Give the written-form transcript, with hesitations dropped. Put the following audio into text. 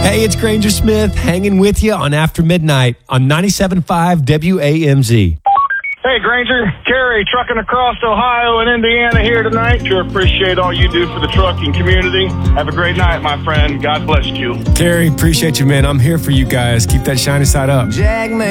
Hey, it's Granger Smith hanging with you on After Midnight on 97.5 WAMZ. Hey, Granger, Kerry, trucking across Ohio and Indiana here tonight. Sure appreciate all you do for the trucking community. Have a great night, my friend. God bless you. Terry, appreciate you, man. I'm here for you guys. Keep that shiny side up.